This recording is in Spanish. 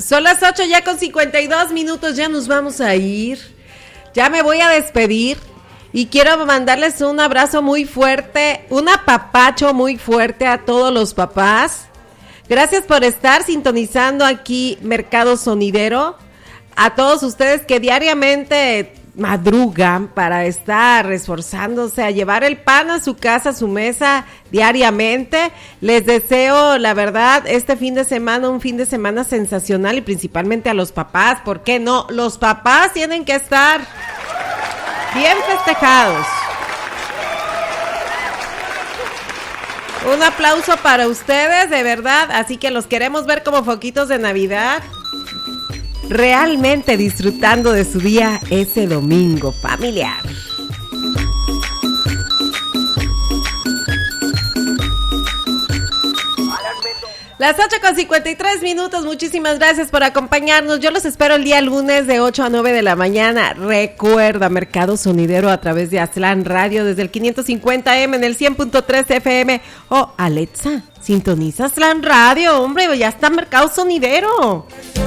Son las 8 ya con 52 minutos, ya nos vamos a ir. Ya me voy a despedir y quiero mandarles un abrazo muy fuerte, un apapacho muy fuerte a todos los papás. Gracias por estar sintonizando aquí Mercado Sonidero. A todos ustedes que diariamente madrugan para estar esforzándose a llevar el pan a su casa, a su mesa diariamente. Les deseo, la verdad, este fin de semana, un fin de semana sensacional y principalmente a los papás. ¿Por qué no? Los papás tienen que estar bien festejados. Un aplauso para ustedes, de verdad. Así que los queremos ver como foquitos de Navidad. Realmente disfrutando de su día ese domingo familiar. Las 8 con 53 minutos, muchísimas gracias por acompañarnos. Yo los espero el día lunes de 8 a 9 de la mañana. Recuerda, Mercado Sonidero a través de Aztlán Radio desde el 550M en el 100.3 FM. Alexa, sintoniza Aztlán Radio, hombre, ya está Mercado Sonidero.